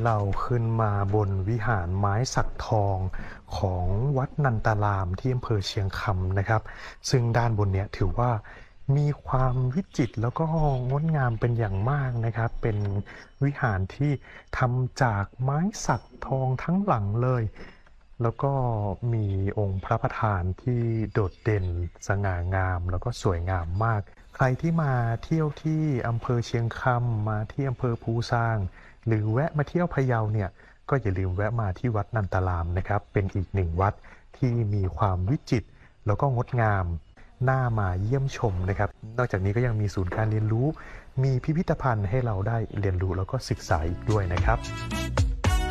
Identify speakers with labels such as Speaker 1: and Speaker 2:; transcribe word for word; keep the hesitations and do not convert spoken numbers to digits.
Speaker 1: เราขึ้นมาบนวิหารไม้สักทองของวัดนันตารามที่อำเภอเชียงคำนะครับ ซึ่งด้านบนเนี้ยถือว่ามีความวิจิตรแล้วก็งดงามเป็นอย่างมากนะครับ เป็นวิหารที่ทำจากไม้สักทองทั้งหลังเลย แล้วก็มีองค์พระประธานที่โดดเด่นสง่างามแล้วก็สวยงามมาก ใครที่มาเที่ยวที่อำเภอเชียงคำมาที่อำเภอภูซางหรือแวะมาเที่ยวพะเยาเนี่ยก็อย่าลืมแวะมาที่วัดนันตารามนะครับเป็นอีกหนึ่งวัดที่มีความวิจิตรแล้วก็งดงามน่ามาเยี่ยมชมนะครับนอกจากนี้ก็ยังมีศูนย์การเรียนรู้มีพิพิธภัณฑ์ให้เราได้เรียนรู้แล้วก็ศึกษาอีกด้วยนะครับ